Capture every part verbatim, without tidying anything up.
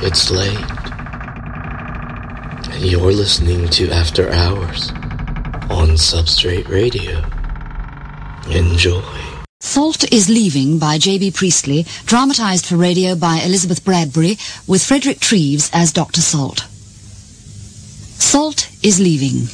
It's late. And you're listening to After Hours on Substrate Radio. Enjoy. Salt is Leaving by J B Priestley, dramatised for radio by Elizabeth Bradbury, with Frederick Treves as Doctor Salt. Salt is Leaving.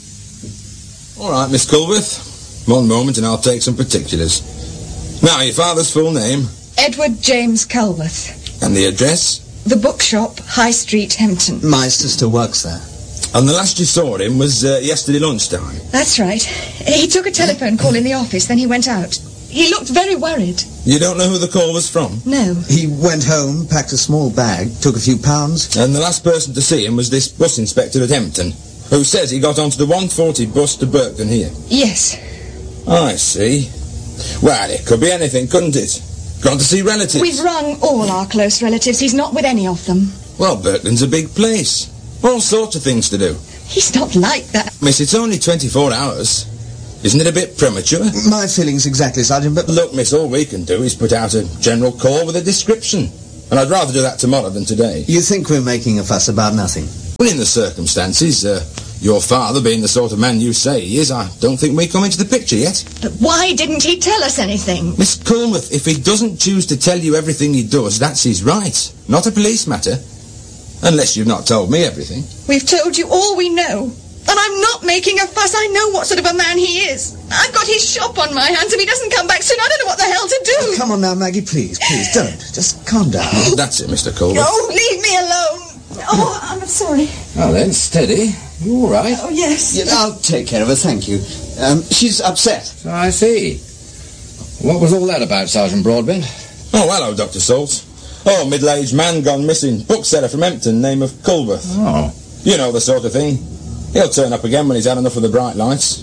All right, Miss Culworth. One moment and I'll take some particulars. Now, your father's full name? Edward James Culworth. And the address? The Bookshop, High Street, Hempton. My sister works there. And the last you saw him was uh, yesterday lunchtime? That's right. He took a telephone call in the office, then he went out. He looked very worried. You don't know who the call was from? No. He went home, packed a small bag, took a few pounds. And the last person to see him was this bus inspector at Hempton, who says he got onto the one forty bus to Burkton here. Yes. I see. Well, it could be anything, couldn't it? Gone to see relatives. We've rung all our close relatives. He's not with any of them. Well, Burkton's a big place. All sorts of things to do. He's not like that. Miss, it's only twenty-four hours. Isn't it a bit premature? My feelings exactly, Sergeant, but... Look, miss, all we can do is put out a general call with a description. And I'd rather do that tomorrow than today. You think we're making a fuss about nothing? Well, in the circumstances, uh, your father being the sort of man you say he is, I don't think we come into the picture yet. But why didn't he tell us anything? Miss Culworth, if he doesn't choose to tell you everything he does, that's his right. Not a police matter. Unless you've not told me everything. We've told you all we know. And I'm not making a fuss. I know what sort of a man he is. I've got his shop on my hands. If he doesn't come back soon, I don't know what the hell to do. Oh, come on now, Maggie, please, please, don't. Just calm down. That's it, Mister Culworth. Oh, leave me alone. Oh, I'm sorry. Now then, steady. You all right? Oh, yes. Yeah, I'll take care of her, thank you. Um, she's upset. So I see. What was all that about, Sergeant Broadbent? Oh, hello, Doctor Salt. Oh, middle-aged man gone missing. Bookseller from Hempton, name of Culworth. Oh. You know the sort of thing. He'll turn up again when he's had enough of the bright lights.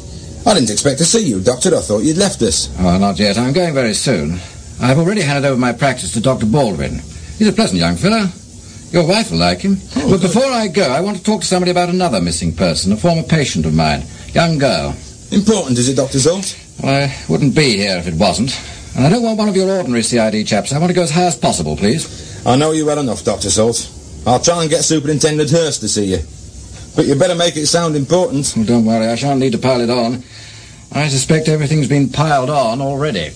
I didn't expect to see you, Doctor. I thought you'd left us. Oh, not yet. I'm going very soon. I've already handed over my practice to Doctor Baldwin. He's a pleasant young fellow. Your wife will like him. Oh, but before I go, I want to talk to somebody about another missing person, a former patient of mine. Young girl. Important, is it, Doctor Salt? Well, I wouldn't be here if it wasn't. And I don't want one of your ordinary C I D chaps. I want to go as high as possible, please. I know you well enough, Doctor Salt. I'll try and get Superintendent Hurst to see you. But you better make it sound important. Well, don't worry, I shan't need to pile it on. I suspect everything's been piled on already.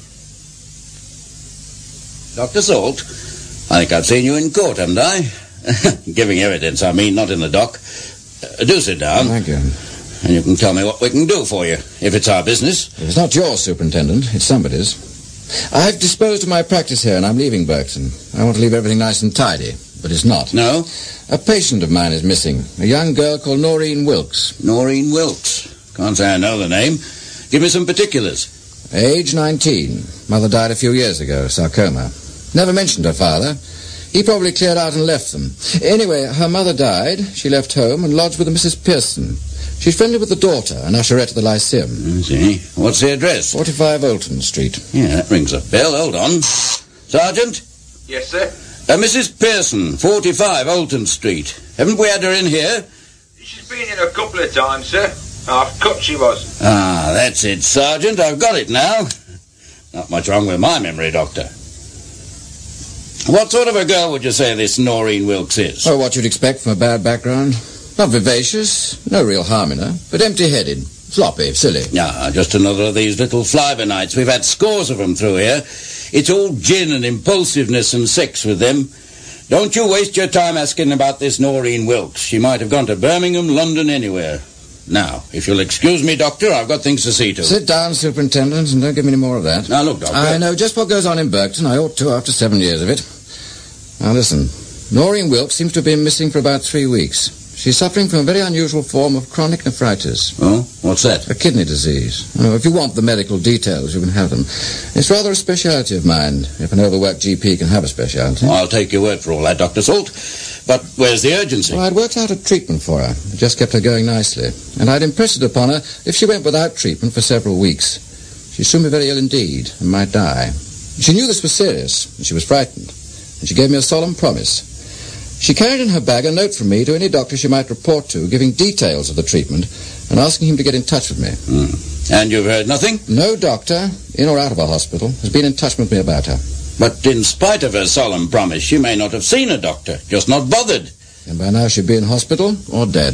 Doctor Salt, I think I've seen you in court, haven't I? Giving evidence, I mean, not in the dock. Uh, do sit down. Thank you. And you can tell me what we can do for you, if it's our business. It's not yours, Superintendent. It's somebody's. I've disposed of my practice here, and I'm leaving Burkton. I want to leave everything nice and tidy, but it's not. No? A patient of mine is missing. A young girl called Noreen Wilkes. Noreen Wilkes. Can't say I know the name. Give me some particulars. Age nineteen. Mother died a few years ago, sarcoma. Never mentioned her father. He probably cleared out and left them. Anyway, her mother died. She left home and lodged with a Missus Pearson. She's friendly with the daughter, an usherette at the Lyceum. I see. What's the address? forty-five Olton Street. Yeah, that rings a bell. Hold on. Sergeant? Yes, sir? Uh, Missus Pearson, forty-five Olton Street. Haven't we had her in here? She's been in a couple of times, sir. Half cut she was. Ah, that's it, Sergeant. I've got it now. Not much wrong with my memory, Doctor. What sort of a girl would you say this Noreen Wilkes is? Oh, what you'd expect from a bad background. Not vivacious, no real harm in her, but empty-headed, floppy, silly. Ah, just another of these little fly-by-nights. We've had scores of them through here. It's all gin and impulsiveness and sex with them. Don't you waste your time asking about this Noreen Wilkes. She might have gone to Birmingham, London, anywhere. Now, if you'll excuse me, Doctor, I've got things to see to. Sit down, Superintendent, and don't give me any more of that. Now, look, Doctor. I know just what goes on in Burkton. I ought to after seven years of it. Now, listen. Noreen Wilkes seems to have been missing for about three weeks. She's suffering from a very unusual form of chronic nephritis. Oh? What's that? A kidney disease. Oh, if you want the medical details, you can have them. It's rather a speciality of mine. If an overworked G P can have a speciality. Well, I'll take your word for all that, Doctor Salt. But where's the urgency? Well, I'd worked out a treatment for her. It just kept her going nicely. And I'd impressed it upon her if she went without treatment for several weeks, she'd soon be very ill indeed and might die. She knew this was serious, and she was frightened. And she gave me a solemn promise. She carried in her bag a note from me to any doctor she might report to, giving details of the treatment and asking him to get in touch with me. Mm. And you've heard nothing? No doctor, in or out of a hospital, has been in touch with me about her. But in spite of her solemn promise, she may not have seen a doctor, just not bothered. And by now she'd be in hospital or dead.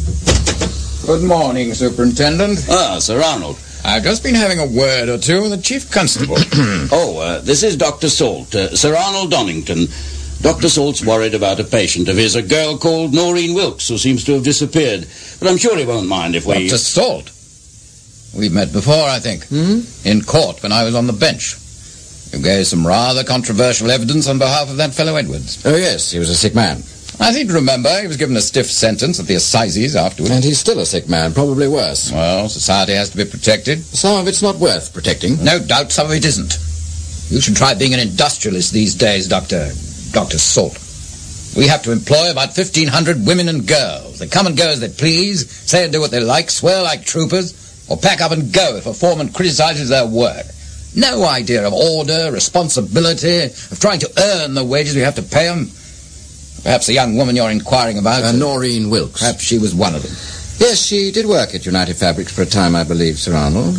Good morning, Superintendent. Ah, Sir Arnold. I've just been having a word or two with the Chief Constable. oh, uh, this is Doctor Salt, uh, Sir Arnold Donington. Doctor Salt's worried about a patient of his, a girl called Noreen Wilkes, who seems to have disappeared. But I'm sure he won't mind if we... Doctor Salt? We've met before, I think. Hmm? In court when I was on the bench. You gave some rather controversial evidence on behalf of that fellow Edwards. Oh, yes, he was a sick man. I seem to remember he was given a stiff sentence at the assizes afterwards. And he's still a sick man, probably worse. Well, society has to be protected. Some of it's not worth protecting. No doubt some of it isn't. You should try being an industrialist these days, Doctor... Doctor Salt. We have to employ about fifteen hundred women and girls. They come and go as they please, say and do what they like, swear like troopers, or pack up and go if a foreman criticizes their work. No idea of order, responsibility, of trying to earn the wages we have to pay them. Perhaps the young woman you're inquiring about... Uh, Noreen Wilkes. Perhaps she was one of them. Yes, she did work at United Fabrics for a time, I believe, Sir Arnold.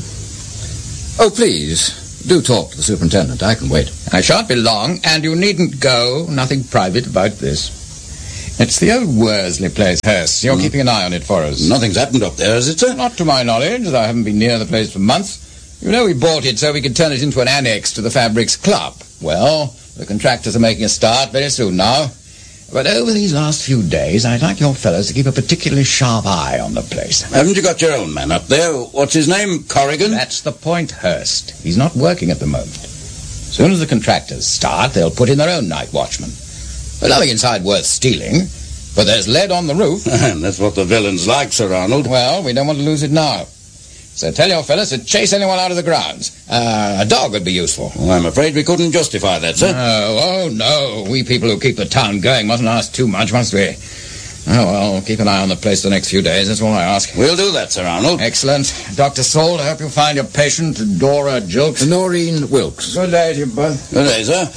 Oh, please, do talk to the superintendent. I can wait. I shan't be long, and you needn't go. Nothing private about this. It's the old Worsley place, Hurst. You're mm. keeping an eye on it for us. Nothing's happened up there, has it, sir? Not to my knowledge, as I haven't been near the place for months. You know, we bought it so we could turn it into an annex to the Fabrics Club. Well, the contractors are making a start very soon now. But over these last few days, I'd like your fellows to keep a particularly sharp eye on the place. Haven't you got your own man up there? What's his name? Corrigan? That's the point, Hurst. He's not working at the moment. As soon as the contractors start, they'll put in their own night watchman. There's nothing inside worth stealing, but there's lead on the roof. And that's what the villains like, Sir Arnold. Well, we don't want to lose it now. So tell your fellas to chase anyone out of the grounds. Uh, a dog would be useful. Well, I'm afraid we couldn't justify that, sir. No, oh, no. We people who keep the town going mustn't ask too much, must we? Oh, well, keep an eye on the place the next few days. That's all I ask. We'll do that, Sir Arnold. Excellent. Doctor Salt, I hope you'll find your patient, Dora Jilks. Noreen Wilkes. Good day to you both. Good day, sir.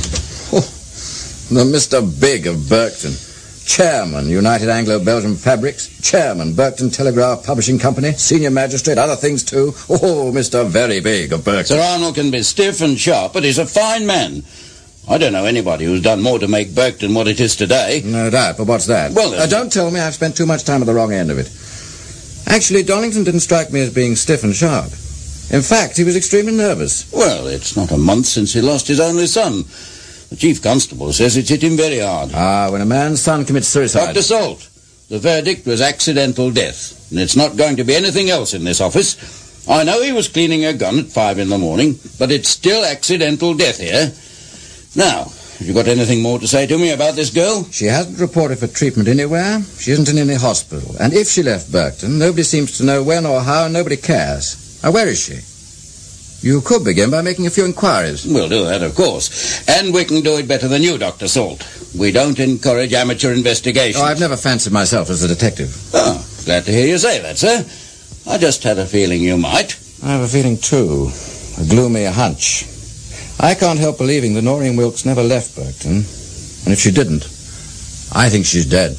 Oh, the Mister Big of Berkton. Chairman, United Anglo-Belgian Fabrics. Chairman, Berkton Telegraph Publishing Company. Senior magistrate, other things too. Oh, Mister Very Big of Berkton. Sir Arnold can be stiff and sharp, but he's a fine man. I don't know anybody who's done more to make Berkton what it is today. No doubt, but what's that? Well, uh, don't tell me I've spent too much time at the wrong end of it. Actually, Donington didn't strike me as being stiff and sharp. In fact, he was extremely nervous. Well, it's not a month since he lost his only son. The Chief Constable says it's hit him very hard. Ah, when a man's son commits suicide... Doctor Salt, the verdict was accidental death, and it's not going to be anything else in this office. I know he was cleaning a gun at five in the morning, but it's still accidental death here. Now, have you got anything more to say to me about this girl? She hasn't reported for treatment anywhere. She isn't in any hospital. And if she left Berkton, nobody seems to know when or how, and nobody cares. Now, where is she? You could begin by making a few inquiries. We'll do that, of course. And we can do it better than you, Doctor Salt. We don't encourage amateur investigations. Oh, I've never fancied myself as a detective. Oh, glad to hear you say that, sir. I just had a feeling you might. I have a feeling, too. A gloomy hunch. I can't help believing that Noreen Wilkes never left Berkton. And if she didn't, I think she's dead.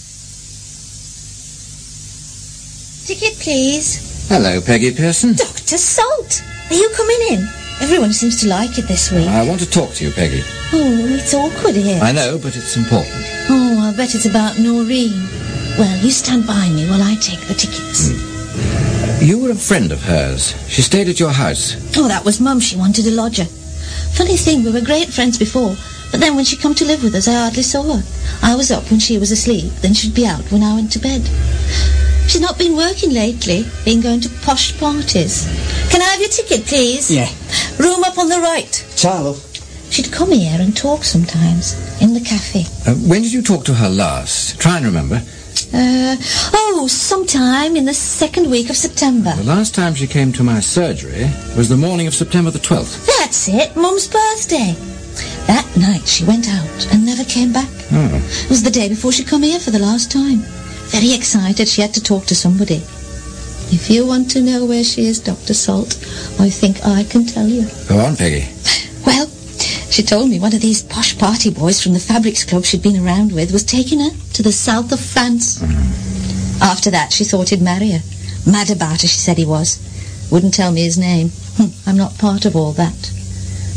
Ticket, please. Hello, Peggy Pearson. Doctor Salt. Are you coming in? Everyone seems to like it this week. I want to talk to you, Peggy. Oh, it's awkward here. I know, but it's important. Oh, I bet it's about Noreen. Well, you stand by me while I take the tickets. Mm. You were a friend of hers. She stayed at your house. Oh, that was Mum. She wanted a lodger. Funny thing, we were great friends before, but then when she come to live with us, I hardly saw her. I was up when she was asleep, then she'd be out when I went to bed. She's not been working lately, been going to posh parties. Can I have your ticket, please? Yeah. Room up on the right. Ciao. She'd come here and talk sometimes, in the cafe. Uh, when did you talk to her last? Try and remember. Uh, oh, sometime in the second week of September. The last time she came to my surgery was the morning of September the twelfth. That's it, Mum's birthday. That night she went out and never came back. Oh. It was the day before she come here for the last time. Very excited, she had to talk to somebody. If you want to know where she is, Doctor Salt, I think I can tell you. Go on, Peggy. Well, she told me one of these posh party boys from the Fabrics Club she'd been around with was taking her to the south of France. Mm. After that, she thought he'd marry her. Mad about her, she said he was. Wouldn't tell me his name. I'm not part of all that.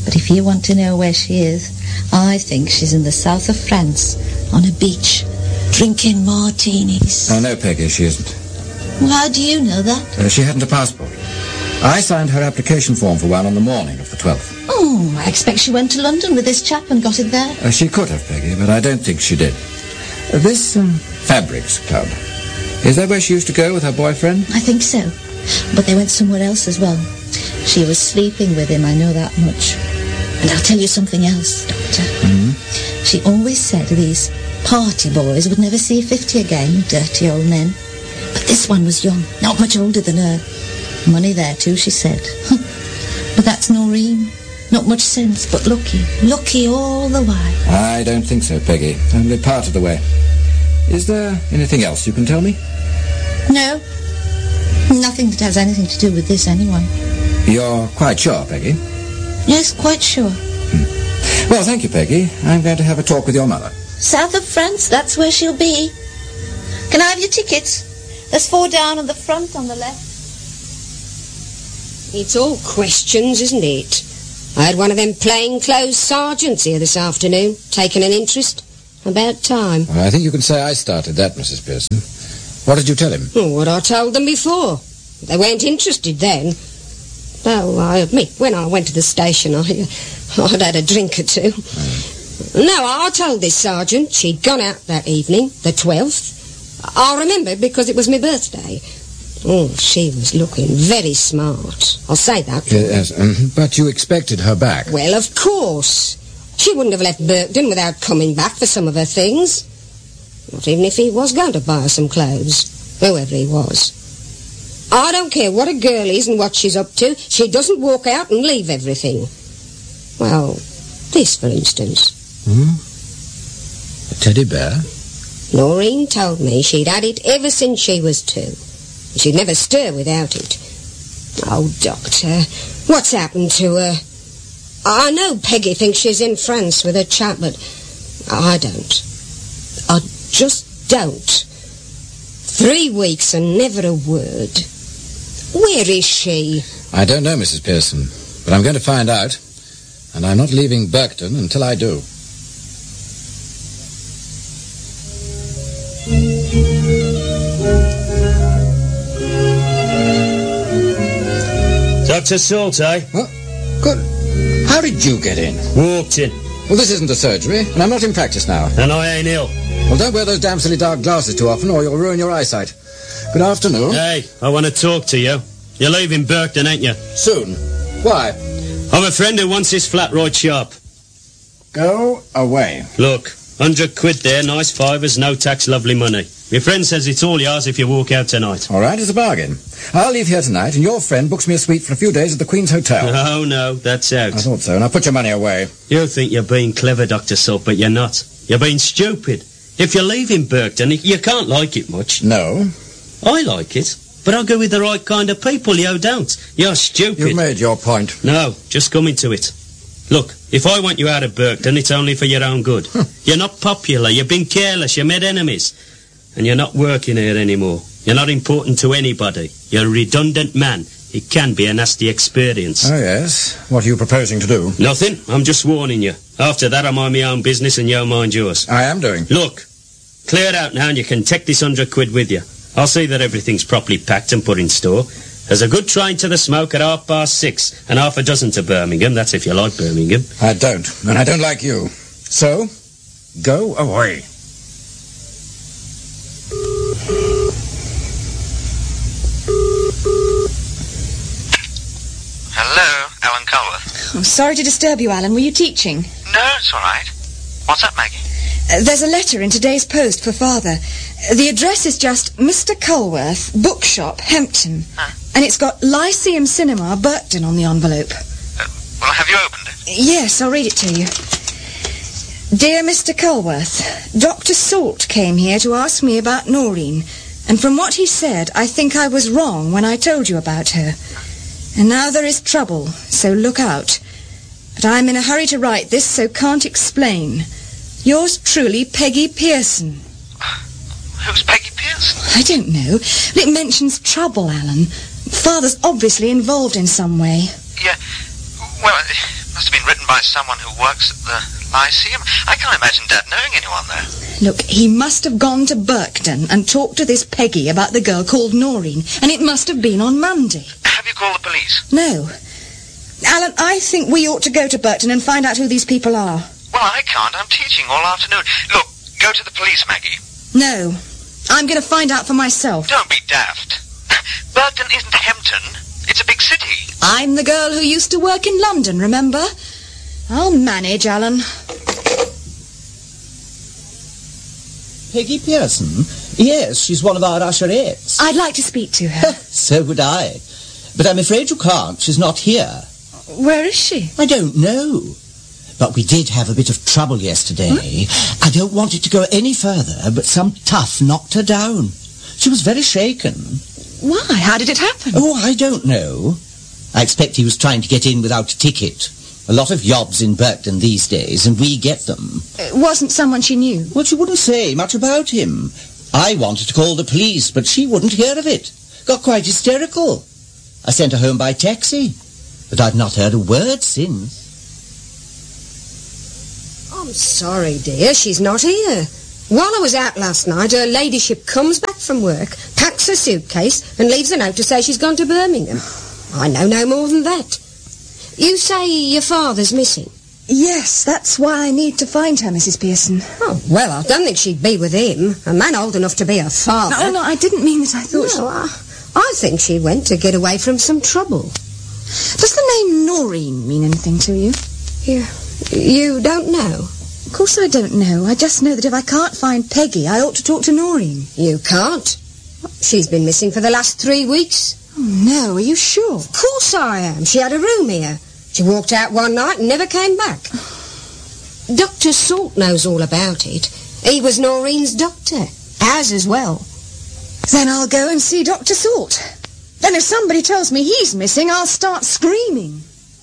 But if you want to know where she is, I think she's in the south of France, on a beach, drinking martinis. Oh, no, Peggy, she isn't. Well, how do you know that? Uh, she hadn't a passport. I signed her application form for one on the morning of the twelfth. Oh, I expect she went to London with this chap and got it there. Uh, she could have, Peggy, but I don't think she did. Uh, this um, Fabrics Club, is that where she used to go with her boyfriend? I think so. But they went somewhere else as well. She was sleeping with him, I know that much. And I'll tell you something else, Doctor. Mm-hmm. She always said these party boys would never see fifty again, dirty old men. But this one was young, not much older than her. Money there too, she said. But that's Noreen. Not much sense, but lucky. Lucky all the way. I don't think so, Peggy. Only part of the way. Is there anything else you can tell me? No. Nothing that has anything to do with this anyway. You're quite sure, Peggy? Yes, quite sure. Hmm. Well, thank you, Peggy. I'm going to have a talk with your mother. South of France, that's where she'll be. Can I have your tickets? There's four down on the front on the left. It's all questions, isn't it? I had one of them plainclothes sergeants here this afternoon, taking an interest. About time. Well, I think you can say I started that, Missus Pearson. What did you tell him? Oh, what I told them before. They weren't interested then. Though, I admit, when I went to the station, I, I'd had a drink or two. Mm. No, I told this sergeant she'd gone out that evening, the twelfth. I remember because it was my birthday. Oh, she was looking very smart. I'll say that. Yes, um, but you expected her back. Well, of course. She wouldn't have left Birkton without coming back for some of her things. Not even if he was going to buy her some clothes, whoever he was. I don't care what a girl is and what she's up to. She doesn't walk out and leave everything. Well, this, for instance. Hmm? A teddy bear? Noreen told me she'd had it ever since she was two. She'd never stir without it. Oh, Doctor, what's happened to her? I know Peggy thinks she's in France with her chap, but I don't. I just don't. Three weeks and never a word. Where is she? I don't know, Missus Pearson, but I'm going to find out, and I'm not leaving Birkton until I do. Doctor Salt, eh? What? Good. How did you get in? Walked in. Well, this isn't a surgery, and I'm not in practice now. And I ain't ill. Well, don't wear those damn silly dark glasses too often, or you'll ruin your eyesight. Good afternoon. Hey, I want to talk to you. You're leaving Birkton, ain't you? Soon. Why? I've a friend who wants his flat right sharp. Go away. Look, hundred quid there, nice fivers, no tax, lovely money. My friend says it's all yours if you walk out tonight. All right, it's a bargain. I'll leave here tonight, and your friend books me a suite for a few days at the Queen's Hotel. Oh, no, that's out. I thought so. Now put your money away. You think you're being clever, Doctor Salt, but you're not. You're being stupid. If you're leaving Birkton, you can't like it much. No. I like it, but I go with the right kind of people. You don't. You're stupid. You've made your point. No, just come into it. Look, if I want you out of Birkton, it's only for your own good. You're not popular, you've been careless, you made enemies. And you're not working here anymore. You're not important to anybody. You're a redundant man. It can be a nasty experience. Oh, yes. What are you proposing to do? Nothing. I'm just warning you. After that, I mind my own business and you mind yours. I am doing. Look, clear it out now and you can take this hundred quid with you. I'll see that everything's properly packed and put in store. There's a good train to the Smoke at half past six and half a dozen to Birmingham. That's if you like Birmingham. I don't, and I don't like you. So, go away. Hello, Alan Culworth. Oh, sorry to disturb you, Alan. Were you teaching? No, it's all right. What's up, Maggie? Uh, there's a letter in today's post for Father. Uh, the address is just Mister Culworth, Bookshop, Hempton. Huh? And it's got Lyceum Cinema, Birkton on the envelope. Uh, well, have you opened it? Yes, I'll read it to you. Dear Mister Culworth, Doctor Salt came here to ask me about Noreen, and from what he said, I think I was wrong when I told you about her. And now there is trouble, so look out. But I'm in a hurry to write this, so can't explain. Yours truly, Peggy Pearson. Who's Peggy Pearson? I don't know. But it mentions trouble, Alan. Father's obviously involved in some way. Yeah, well, it must must have been written by someone who works at the Lyceum. I can't imagine Dad knowing anyone there. Look, he must have gone to Birkton and talked to this Peggy about the girl called Noreen, and it must have been on Monday. Have you called the police? No. Alan, I think we ought to go to Birkton and find out who these people are. Well, I can't. I'm teaching all afternoon. Look, go to the police, Maggie. No. I'm going to find out for myself. Don't be daft. Birkton isn't Hempton. It's a big city. I'm the girl who used to work in London, remember? I'll manage, Alan. Peggy Pearson? Yes, she's one of our usherettes. I'd like to speak to her. So would I. But I'm afraid you can't. She's not here. Where is she? I don't know. But we did have a bit of trouble yesterday. Huh? I don't want it to go any further, but some tough knocked her down. She was very shaken. Why? How did it happen? Oh, I don't know. I expect he was trying to get in without a ticket. A lot of yobs in Birkton these days, and we get them. It wasn't someone she knew? Well, she wouldn't say much about him. I wanted to call the police, but she wouldn't hear of it. Got quite hysterical. I sent her home by taxi, but I've not heard a word since. I'm sorry, dear, she's not here. While I was out last night, her ladyship comes back from work, packs her suitcase, and leaves a note to say she's gone to Birmingham. I know no more than that. You say your father's missing? Yes, that's why I need to find her, Missus Pearson. Oh, well, I don't think she'd be with him. A man old enough to be her father. No, no, I didn't mean that. I thought... No, I, I think she went to get away from some trouble. Does the name Noreen mean anything to you? You, you don't know? Of course I don't know. I just know that if I can't find Peggy, I ought to talk to Noreen. You can't. She's been missing for the last three weeks. Oh, no, are you sure? Of course I am. She had a room here. She walked out one night and never came back. Doctor Salt knows all about it. He was Noreen's doctor. Ours as well. Then I'll go and see Doctor Salt. Then if somebody tells me he's missing, I'll start screaming.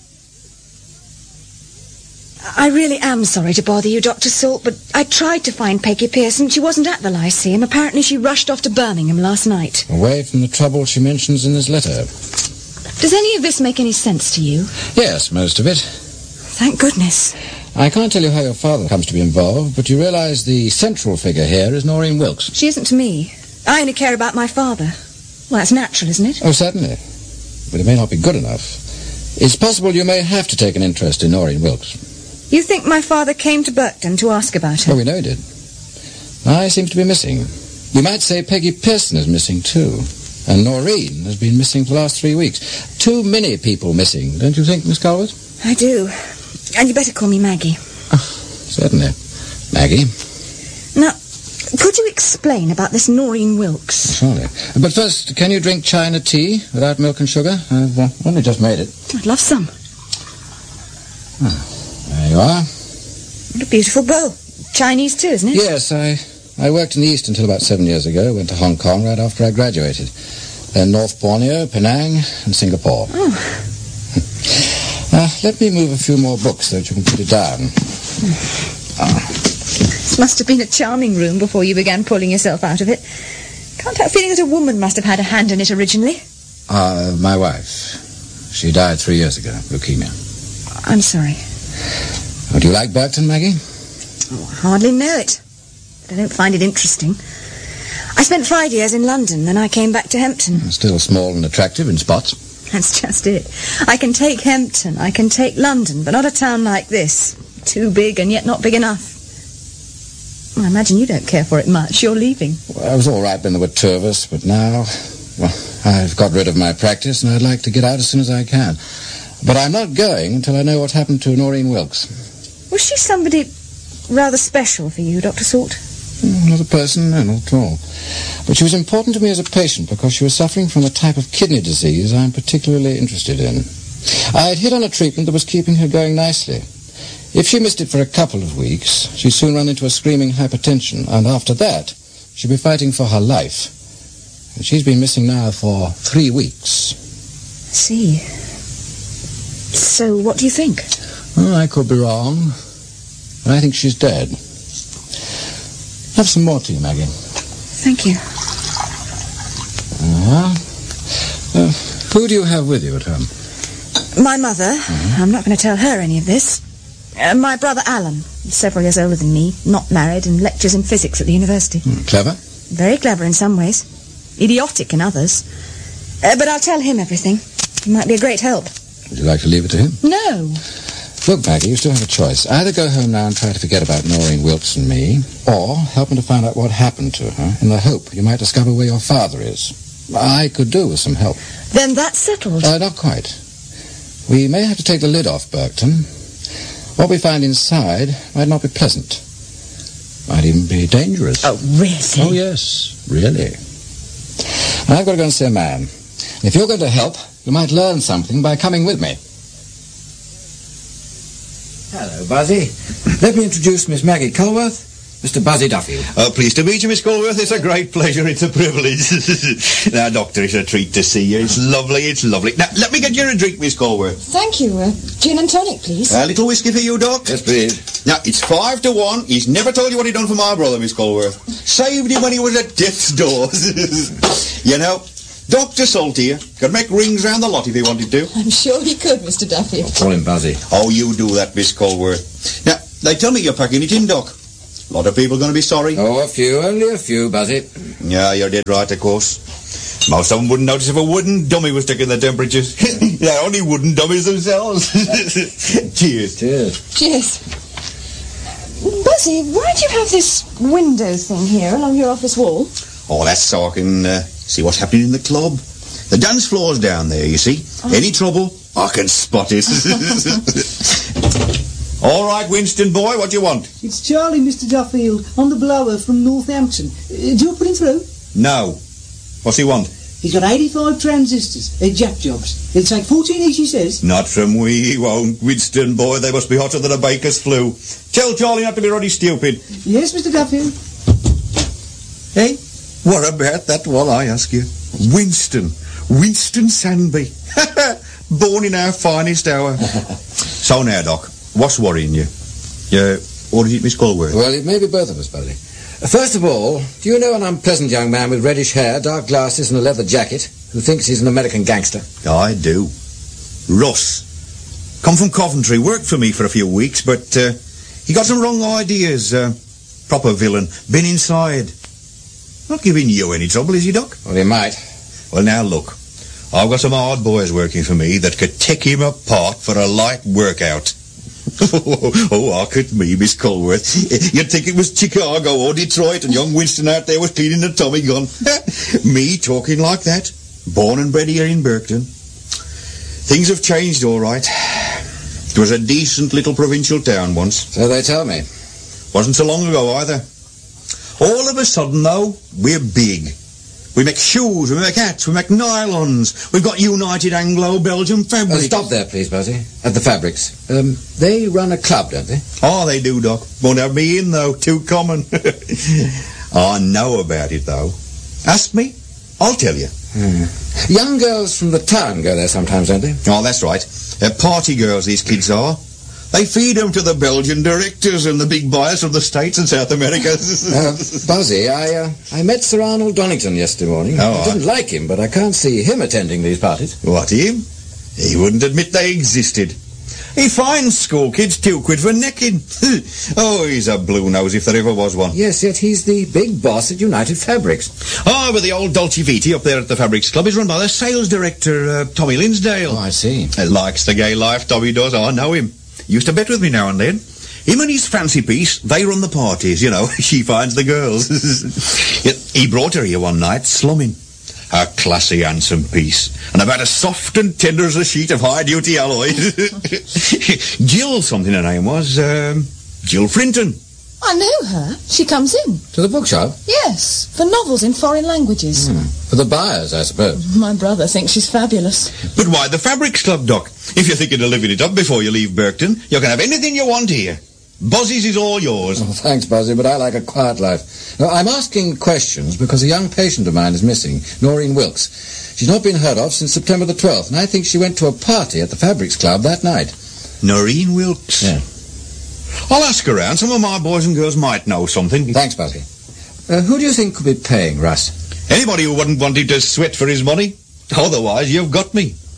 I really am sorry to bother you, Doctor Salt, but I tried to find Peggy Pearson. She wasn't at the Lyceum. Apparently she rushed off to Birmingham last night. Away from the trouble she mentions in this letter. Does any of this make any sense to you? Yes, most of it. Thank goodness. I can't tell you how your father comes to be involved, but you realise the central figure here is Noreen Wilkes. She isn't to me. I only care about my father. Well, that's natural, isn't it? Oh, certainly. But it may not be good enough. It's possible you may have to take an interest in Noreen Wilkes. You think my father came to Birkton to ask about her? Oh, we know he did. I seems to be missing. We might say Peggy Pearson is missing, too. And Noreen has been missing for the last three weeks. Too many people missing, don't you think, Miss Culworth? I do. And you better call me Maggie. Oh, certainly. Maggie. Now, could you explain about this Noreen Wilkes? Surely. But first, can you drink China tea without milk and sugar? I've uh, only just made it. I'd love some. Oh, there you are. What a beautiful bowl. Chinese too, isn't it? Yes, I... I worked in the East until about seven years ago. Went to Hong Kong right after I graduated. Then North Borneo, Penang, and Singapore. Oh. Now, let me move a few more books so that you can put it down. Oh. This must have been a charming room before you began pulling yourself out of it. Can't help feeling that a woman must have had a hand in it originally. Uh, my wife. She died three years ago, leukemia. I'm sorry. Would you like Birkton, Maggie? Oh, I hardly know it. I don't find it interesting. I spent five years in London, then I came back to Hempton. Still small and attractive in spots. That's just it. I can take Hempton, I can take London, but not a town like this. Too big and yet not big enough. Well, I imagine you don't care for it much. You're leaving. Well, I was all right when there were two of us, but now, well, I've got rid of my practice and I'd like to get out as soon as I can. But I'm not going until I know what happened to Noreen Wilkes. Was she somebody rather special for you, Doctor Salt? Not a person, no, not at all. But she was important to me as a patient because she was suffering from a type of kidney disease I'm particularly interested in. I had hit on a treatment that was keeping her going nicely. If she missed it for a couple of weeks, she'd soon run into a screaming hypertension, and after that, she'd be fighting for her life. And she's been missing now for three weeks. I see. So what do you think? Oh, I could be wrong. But I think she's dead. Have some more tea, Maggie. Thank you. Uh-huh. Uh, who do you have with you at home? My mother, mm-hmm. I'm not going to tell her any of this. Uh, my brother Alan, several years older than me, not married, and lectures in physics at the university. Mm, clever? Very clever in some ways. Idiotic in others. Uh, but I'll tell him everything. He might be a great help. Would you like to leave it to him? No. Look, Maggie, you still have a choice. Either go home now and try to forget about Noreen Wilkes and me, or help him to find out what happened to her in the hope you might discover where your father is. I could do with some help. Then that's settled. Uh, not quite. We may have to take the lid off Burkton. What we find inside might not be pleasant. Might even be dangerous. Oh, really? Oh, yes, really. And I've got to go and see a man. If you're going to help, you might learn something by coming with me. Hello, Buzzy. Let me introduce Miss Maggie Culworth, Mister Buzzy Duffield. Oh, pleased to meet you, Miss Culworth. It's a great pleasure. It's a privilege. Now, Doctor, it's a treat to see you. It's lovely. It's lovely. Now, let me get you a drink, Miss Culworth. Thank you. Uh, gin and tonic, please. A little whiskey for you, Doc? Yes, please. Now, it's five to one. He's never told you what he done for my brother, Miss Culworth. Saved him when he was at death's door. You know, Doctor Salt here could make rings round the lot if he wanted to. I'm sure he could, Mister Duffield. I'll call him Buzzy. Oh, you do that, Miss Culworth. Now, they tell me you're packing it in, Doc. A lot of people going to be sorry. Oh, a few, only a few, Buzzy. Yeah, you're dead right, of course. Most of them wouldn't notice if a wooden dummy was taking the temperatures. They're only wooden dummies themselves. Cheers. Cheers. Cheers. Buzzy, why do you have this window thing here along your office wall? Oh, that's so I can uh, see what's happening in the club. The dance floor's down there, you see. Oh. Any trouble, I can spot it. All right, Winston boy, what do you want? It's Charlie, Mister Duffield, on the blower from Northampton. Uh, do you put him through? No. What's he want? He's got eighty-five transistors. They're jack jobs. He'll take fourteen each, he says. Not from we, he won't. Winston boy, they must be hotter than a baker's flu. Tell Charlie not to be ruddy stupid. Yes, Mister Duffield. Hey, what about that one, I ask you? Winston. Winston Sandby. Born in our finest hour. So now, Doc. What's worrying you? Yeah, what is it, Miss Culworth? Well, it may be both of us, Buddy. Uh, first of all, do you know an unpleasant young man with reddish hair, dark glasses and a leather jacket who thinks he's an American gangster? I do. Russ. Come from Coventry, worked for me for a few weeks, but uh, he got some wrong ideas. Uh, proper villain. Been inside. Not giving you any trouble, is he, Doc? Well, he might. Well, now, look. I've got some hard boys working for me that could take him apart for a light workout. oh, oh, hark at me, Miss Culworth. You'd think it was Chicago or Detroit and young Winston out there was cleaning a Tommy gun. Me talking like that. Born and bred here in Burkton. Things have changed, all right. It was a decent little provincial town once. So they tell me. Wasn't so long ago, either. All of a sudden, though, we're big. We make shoes, we make hats, we make nylons. We've got United Anglo-Belgian Fabrics. Uh, stop there, please, Buzzy. At the Fabrics. Um, they run a club, don't they? Oh, they do, Doc. Won't have me in, though. Too common. I know about it, though. Ask me. I'll tell you. Hmm. Young girls from the town go there sometimes, don't they? Oh, that's right. They're party girls, these kids are. They feed them to the Belgian directors and the big buyers from the States and South America. uh, Buzzy, I uh, I met Sir Arnold Donington yesterday morning. Oh, I didn't I... like him, but I can't see him attending these parties. What, him? He wouldn't admit they existed. He fines school kids two quid for necking. Oh, he's a blue nose if there ever was one. Yes, yet he's the big boss at United Fabrics. Oh, but the old Dolce Vita up there at the Fabrics Club is run by the sales director, uh, Tommy Linsdale. Oh, I see. He likes the gay life, Tommy does. I know him. Used to bet with me now and then. Him and his fancy piece, they run the parties, you know. She finds the girls. He brought her here one night, slumming. A classy, handsome piece. And about as soft and tender as a sheet of high-duty alloy. Jill, something her name was. Um, Jill Frinton. I know her. She comes in. To the bookshop? Yes, for novels in foreign languages. Hmm. For the buyers, I suppose. My brother thinks she's fabulous. But why the Fabrics Club, Doc? If you're thinking of living it up before you leave Burkton, you can have anything you want here. Buzzy's is all yours. Oh, thanks, Buzzy, but I like a quiet life. Now, I'm asking questions because a young patient of mine is missing, Noreen Wilkes. She's not been heard of since September the twelfth, and I think she went to a party at the Fabrics Club that night. Noreen Wilkes? Yeah. I'll ask around. Some of my boys and girls might know something. Thanks, Buzzy. Uh, who do you think could be paying Russ? Anybody who wouldn't want him to sweat for his money. Otherwise, you've got me.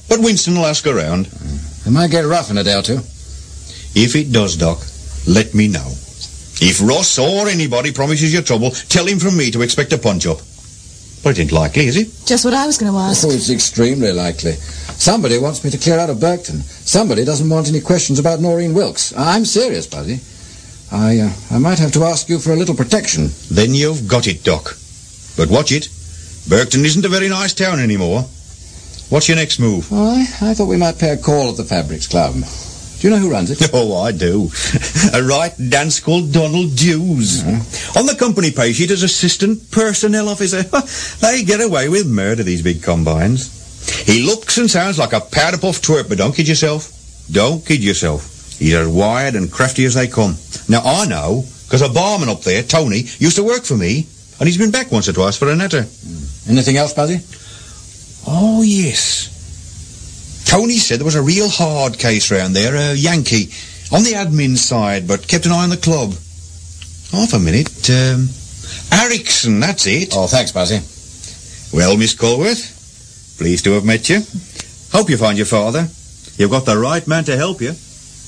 But Winston will ask around. It might get rough in a day or two. If it does, Doc, let me know. If Ross or anybody promises you trouble, tell him from me to expect a punch-up. But it ain't likely, is it? Just what I was going to ask. Oh, it's extremely likely. Somebody wants me to clear out of Burkton. Somebody doesn't want any questions about Noreen Wilkes. I'm serious, Buddy. I, uh, I might have to ask you for a little protection. Then you've got it, Doc. But watch it. Burkton isn't a very nice town anymore. What's your next move? Oh, I, I thought we might pay a call at the Fabrics Club. Do you know who runs it? Oh, I do. A right dance called Donald Dews. Mm-hmm. On the company pay sheet as assistant personnel officer. They get away with murder, these big combines. He looks and sounds like a powder-puff twerp, but don't kid yourself. Don't kid yourself. He's as wired and crafty as they come. Now, I know, because a barman up there, Tony, used to work for me, and he's been back once or twice for a natter. Mm. Anything else, Buddy? Oh, yes. Tony said there was a real hard case round there, a Yankee, on the admin side, but kept an eye on the club. Half a minute. Um, Erickson, that's it. Oh, thanks, Buzzy. Well, Miss Colworth, pleased to have met you. Hope you find your father. You've got the right man to help you.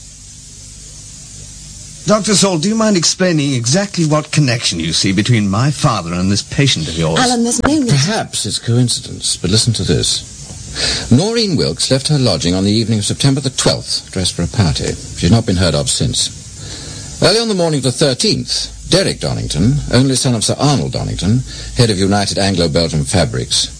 Doctor Salt, do you mind explaining exactly what connection you see between my father and this patient of yours? Alan, there's no need. Perhaps it's coincidence, but listen to this. Noreen Wilkes left her lodging on the evening of September the twelfth, dressed for a party. She's not been heard of since. Early on the morning of the thirteenth, Derek Donington, only son of Sir Arnold Donington, head of United Anglo-Belgian Fabrics,